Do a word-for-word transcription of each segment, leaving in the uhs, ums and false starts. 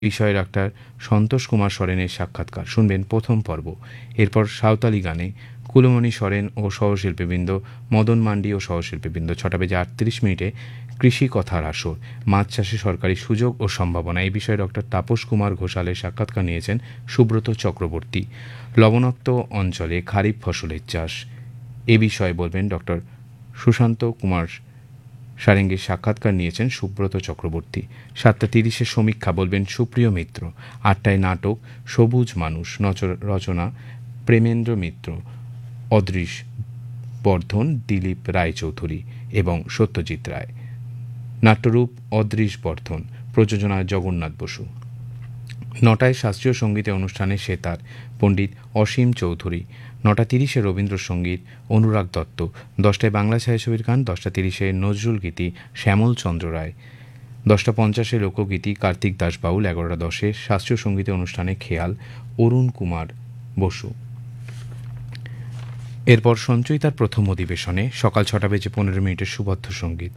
বিষয়ে ডাক্তার সন্তোষ কুমার সরেনের সাক্ষাৎকার শুনবেন প্রথম পর্ব। এরপর সাঁওতালি গানে কুলমণি সরেন ও সহশিল্পীবৃন্দ, মদন মান্ডি ও সহশিল্পীবৃন্দ। ছটা বেজে আটত্রিশ মিনিটে কৃষি কথার আসর, মাছ চাষে সরকারি সুযোগ ও সম্ভাবনা, এই বিষয়ে ডক্টর তাপস কুমার ঘোষালের সাক্ষাৎকার নিয়েছেন সুব্রত চক্রবর্তী। লবণাক্ত অঞ্চলে খারিফ ফসলের চাষ, এ বিষয়ে বলবেন ডক্টর সুশান্ত কুমার সারেঙ্গের সাক্ষাৎকার নিয়েছেন সুব্রত চক্রবর্তী। সাতটা তিরিশে সমীক্ষা বলবেন সুপ্রিয় মিত্র। আটটায় নাটক সবুজ মানুষ, রচনা প্রেমেন্দ্র মিত্র, অদৃশ বর্ধন দিলীপ রায়চৌধুরী এবং সত্যজিৎ রায়। নাট্যরূপ অদৃশ বর্ধন, প্রযোজনা জগন্নাথ বসু। নটায় শাস্ত্রীয় সঙ্গীতের অনুষ্ঠানে সেতার পণ্ডিত অসীম চৌধুরী। নটা তিরিশে রবীন্দ্রসঙ্গীত অনুরাগ দত্ত। দশটায় বাংলা ছায়াছবির গান, দশটা তিরিশে নজরুল গীতি শ্যামল চন্দ্র রায়। দশটা পঞ্চাশে লোকগীতি কার্তিক দাস বাউল। এগারোটা দশে শাস্ত্রীয় সঙ্গীতের অনুষ্ঠানে খেয়াল অরুণ কুমার বসু। এরপর সঞ্চয়িতার প্রথম অধিবেশনে সকাল ছটা বেজে পনেরো মিনিটের সুবদ্ধ সঙ্গীত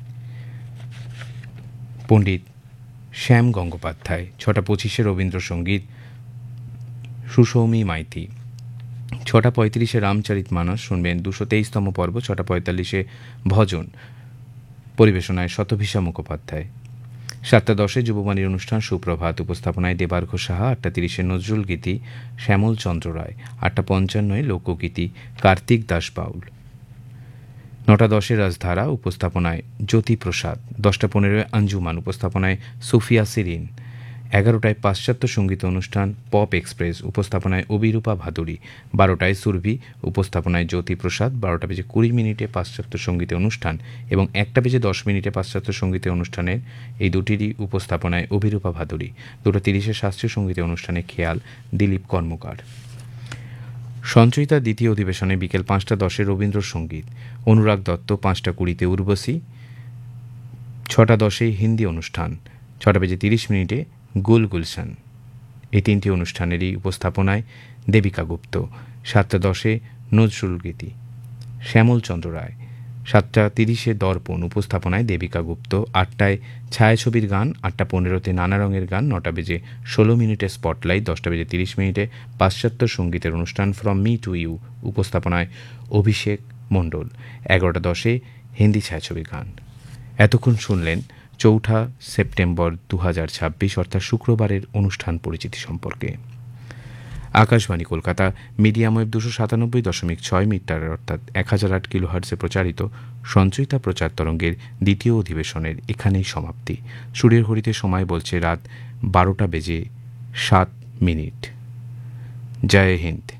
পণ্ডিত শ্যাম গঙ্গোপাধ্যায়। ছটা পঁচিশে রবীন্দ্রসঙ্গীত সুসৌমী মাইতি। ছটা পঁয়ত্রিশে রামচরিত মানস শুনবেন দুশো তেইশতম পর্ব। ছটা পঁয়তাল্লিশে ভজন, পরিবেশনায় শতভিষা মুখোপাধ্যায়। সাতটা দশে যুববাণীর অনুষ্ঠান সুপ্রভাত, উপস্থাপনায় দেবার্ঘ সাহা। আটটা তিরিশে নজরুল গীতি শ্যামল চন্দ্র রায়। আটটা পঞ্চান্নয় লোকগীতি কার্তিক দাস বাউল। নটা দশে রাজধারা, উপস্থাপনায় জ্যোতিপ্রসাদ। দশটা পনেরোয় আঞ্জুমান, উপস্থাপনায় সুফিয়া সিরিন। এগারোটায় পাশ্চাত্য সঙ্গীত অনুষ্ঠান পপ এক্সপ্রেস, উপস্থাপনায় অবিরূপা ভাদুরী। বারোটায় সুরভি, উপস্থাপনায় জ্যোতিপ্রসাদ। বারোটা বেজে কুড়ি মিনিটে পাশ্চাত্য সঙ্গীতের অনুষ্ঠান এবং একটা বেজে দশ মিনিটে পাশ্চাত্য সঙ্গীতের অনুষ্ঠানের এই দুটিরই উপস্থাপনায় অবিরূপা ভাদুরী। দুটো তিরিশে শাস্ত্রীয় সঙ্গীতের অনুষ্ঠানে খেয়াল দিলীপ কর্মকার। সঞ্চয়িতার দ্বিতীয় অধিবেশনে বিকেল পাঁচটা দশে রবীন্দ্রসঙ্গীত অনুরাগ দত্ত। পাঁচটা কুড়িতে উর্বশী। ছটা দশে হিন্দি অনুষ্ঠান। ছটা বেজে তিরিশ মিনিটে গুল গুলশান। এই তিনটি অনুষ্ঠানেরই উপস্থাপনায় দেবিকা গুপ্ত। সাতটা দশে নজরুল গীতি শ্যামল চন্দ্র রায়। সাতটা তিরিশে দর্পণ, উপস্থাপনায় দেবিকা গুপ্ত। আটটায় ছায়াছবির গান। আটটা পনেরোতে নানা রঙের গান। নটা বেজে ষোলো মিনিটে স্পটলাইট। দশটা বেজে তিরিশ মিনিটে পাশ্চাত্য সঙ্গীতের অনুষ্ঠান ফ্রম মি টু ইউ, উপস্থাপনায় অভিষেক মণ্ডল। এগারোটা দশে হিন্দি ছায়াছবির গান। এতক্ষণ শুনলেন চৌঠা সেপ্টেম্বর দু হাজার ছাব্বিশ অর্থাৎ শুক্রবারের অনুষ্ঠান পরিচিতি সম্পর্কে। আকাশবাণী কলকাতা মিডিয়াম ওয়েভ দুশো সাতানব্বই দশমিক ছয় মিটার অর্থাৎ এক হাজার আট কিলো হার্টসে প্রচারিত সঞ্চয়িতা প্রচার তরঙ্গের দ্বিতীয় অধিবেশনের এখানেই সমাপ্তি। সূর্যের ঘড়িতে সময় বলছে রাত বারোটা বেজে সাত মিনিট। জয় হিন্দ।